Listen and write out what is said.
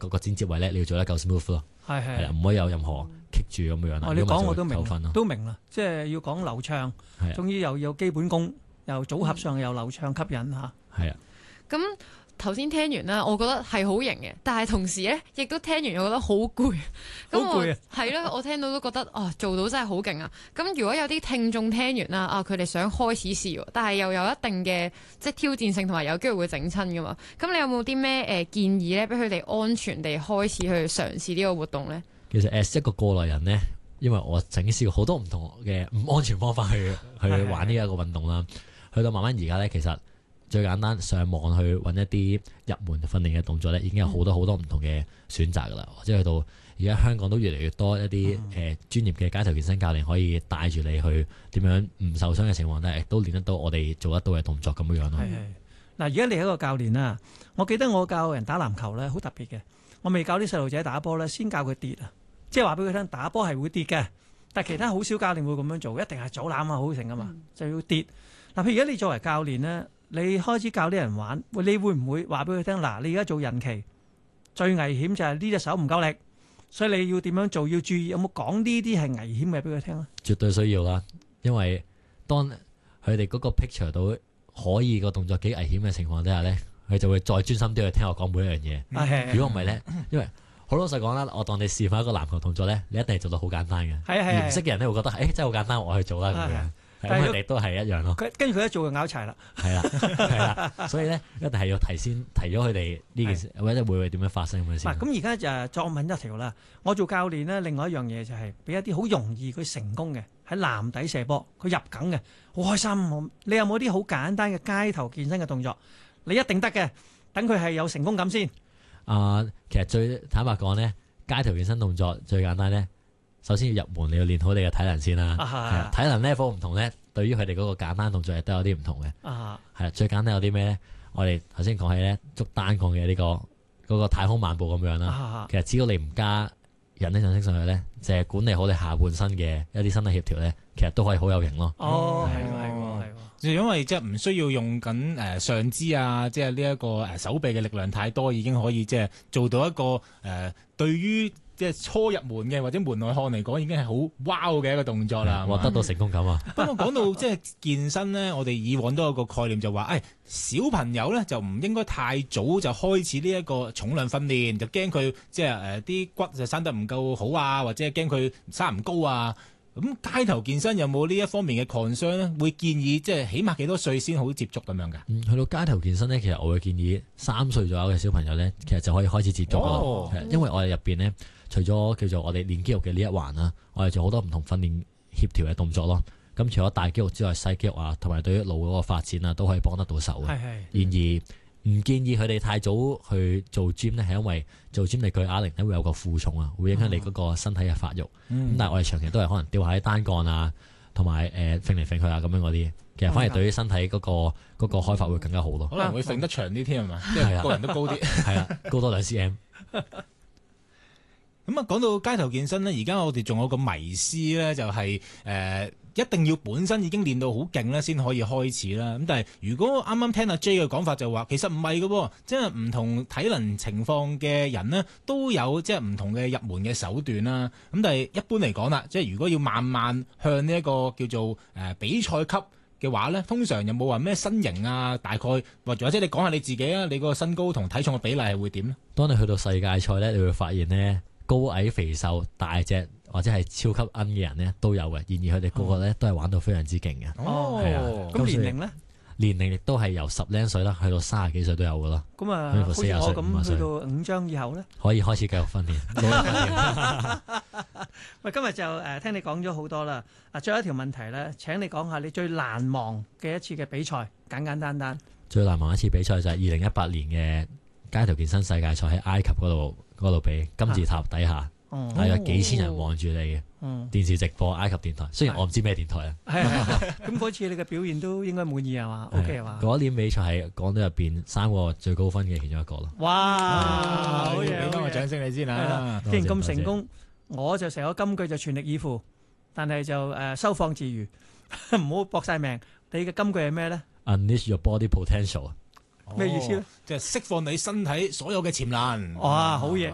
個剪接位咧，你要做得夠 smooth 咯，係唔可以有任何棘住咁樣啦。 你講我都明啦，即係要講流暢，終於又有基本功，又組合上又流暢吸引嚇。 係啊， 咁頭先聽完啦，我覺得係好型嘅，但係同時咧，亦都聽完我覺得好攰。 好攰啊！ 係咯，我聽到都覺得做到真係好勁啊！咁如果有啲聽眾聽完啦，佢哋想開始試喎，但係又有一定嘅即係挑戰性，同埋有機會會整親噶嘛。咁你有冇啲咩建議咧，俾佢哋安全地開始去嘗試呢個活動咧？ 其實as一個過來人咧，因為我曾經試過好多唔同嘅唔安全方法去玩呢一個運動啦，去到慢慢而家咧，其實最簡單上網去揾一啲入門訓練嘅動作咧，已經有好多唔同嘅選擇噶啦。或者去到而家香港都越嚟越多一啲專業嘅街頭健身教練可以帶住你去點樣唔受傷嘅情況底下，亦都練得到我哋做得到嘅動作咁樣咯。 嗱，而家你係一個教練啦，我記得我教人打籃球咧，好特別嘅。我未教啲細路仔打波咧，先教佢跌啊，即係話俾佢聽打波係會跌嘅。但係其他好少教練會咁樣做，一定係阻攬啊，好成噶嘛，就要跌。嗱，譬如而家你作為教練咧，你開始教啲人玩，你會唔會話俾佢聽？嗱，你而家做人期最危險就係呢隻手唔夠力，所以你要點樣做？要注意，有冇講呢啲係危險嘅俾佢聽咧？ 絕對需要啦，因為當佢哋嗰個 picture 到可以個動作幾危險嘅情況底下咧，佢就會再專心啲去聽我講每一樣嘢。如果唔係咧，因為好老實講啦，我當你示範一個籃球動作咧，你一定係做到好簡單嘅。而唔識嘅人咧會覺得，真係好簡單，我去做啦咁樣。咁佢哋都係一樣咯。 跟住佢一做就拗柴啦。 係啦，所以咧一定係要提咗佢哋呢件事，或者會點樣發生咁樣先。 咁而家就作問一條啦。我做教練咧，另外一樣嘢就係俾一啲好容易佢成功嘅喺籃底射波，佢入梗嘅，好開心。你有冇啲好簡單嘅街頭健身嘅動作？你一定得嘅，等佢係有成功感先。 其實最坦白講咧，街頭健身動作最簡單咧，首先要入門，你要練好你嘅體能先啦。體能 level 唔同咧，對於佢哋嗰個簡單動作亦都有啲唔同嘅。係最簡單有啲咩咧？我哋頭先講起咧，捉單槓嘅呢嗰個太空漫步咁樣啦。其實只要你唔加引體上升上去咧，淨係管理好你下半身嘅一啲身體協調咧，其實都可以好有型咯。 係因為即係唔需要用緊上肢啊，即係呢一個手臂嘅力量太多，已經可以即係做到一個對於即係初入門嘅或者門外漢嚟講，已經係好 wow 嘅一個動作啦， 獲得到成功感啊！ 不過講到即係健身咧，我哋以往都有個概念就話，小朋友咧就唔應該太早就開始呢一個重量訓練，就驚佢即係啲骨就生得唔夠好啊，或者驚佢生唔高啊。咁街頭健身有冇呢一方面嘅 concern 咧？會建議即係起碼幾多歲先好接觸咁樣㗎？ 去到街頭健身咧，其實我會建議3歲左右嘅小朋友咧，其實就可以開始接觸咯。因為我哋入邊咧，除咗叫做我哋練肌肉嘅呢一環啦，我哋做好多唔同訓練協調嘅動作咯。咁除咗大肌肉之外，細肌肉啊，同埋對於腦嗰個發展啊，都可以幫得到手嘅。然而唔建議佢哋太早去做 gym 咧，係因為做 gym 你舉啞鈴咧會有個負重啊，會影響你嗰個身體嘅發育。但係我哋長期都係可能吊下啲單槓啊，同埋揈嚟揈去啊咁樣嗰啲，其實反而對於身體嗰個開發會更加好咯。 可能會揈得長啲添係嘛？即係個人都高啲。係啊， 高多2 cm。 咁講到街頭健身咧，而家我哋仲有個迷思咧，就係一定要本身已經練到好勁咧，先可以開始啦。咁但係如果啱啱聽阿 J 嘅講法就話，其實唔係嘅喎，即係唔同體能情況嘅人呢，都有即係唔同嘅入門嘅手段啦。咁但係一般嚟講啦，即係如果要慢慢向呢一個叫做比賽級嘅話咧，通常有冇話咩身形啊？大概或者你講下你自己啊，你個身高同體重嘅比例係會點呢？ 當你去到世界賽咧，你會發現呢，高矮肥瘦大隻或者係超級奀嘅人咧都有嘅，然而佢哋個個咧都係玩到非常之勁嘅。 咁年齡咧？ 年齡亦都係由10零歲啦，去到30幾歲都有嘅咯。 咁好似我咁去到5張以後咧， 可以開始繼續訓練。 喂，今日就聽你講咗好多啦。最後一條問題咧，請你講下你最難忘嘅一次嘅比賽，簡簡單單。最難忘一次比賽就係2018年嘅街頭健身世界賽喺埃及嗰度比金字塔底下，係有幾千人望住你嘅電視直播埃及電台。雖然我唔知咩電台啊。 咁嗰次你嘅表現都應該滿意係嘛？OK 係嘛？ 嗰年比賽係港隊入邊3個最高分嘅其中一個咯。 哇！好嘢， 俾翻個掌聲你先啦。 既然咁成功，我就成個金句就全力以赴，但係就收放自如，唔好搏晒命。你嘅金句係咩咧 ？Unleash your body potential。 咩意思咧？ 即係釋放你身體所有嘅潛能。 哇！好嘢。